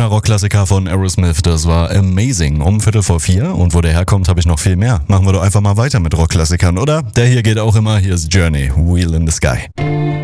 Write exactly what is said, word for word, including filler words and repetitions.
Schöner Rockklassiker von Aerosmith, das war Amazing. Um Viertel vor vier und wo der herkommt, habe ich noch viel mehr. Machen wir doch einfach mal weiter mit Rockklassikern, oder? Der hier geht auch immer, hier ist Journey, Wheel in the Sky.